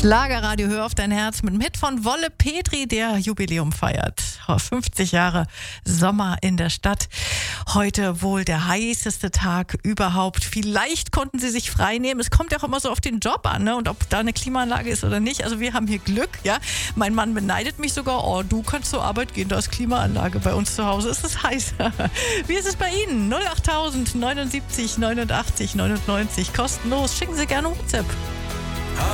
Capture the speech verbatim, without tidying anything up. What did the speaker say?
Schlagerradio, hör auf dein Herz mit dem Hit von Wolle Petri, der Jubiläum feiert. fünfzig Jahre Sommer in der Stadt. Heute wohl der heißeste Tag überhaupt. Vielleicht konnten sie sich frei nehmen. Es kommt ja auch immer so auf den Job an, ne? Und ob da eine Klimaanlage ist oder nicht. Also wir haben hier Glück, ja. Mein Mann beneidet mich sogar. Oh, du kannst zur Arbeit gehen, da ist Klimaanlage. Bei uns zu Hause ist es heiß. Wie ist es bei Ihnen? null achttausend neunundsiebzig neunundachtzig neunundneunzig. Kostenlos. Schicken Sie gerne WhatsApp.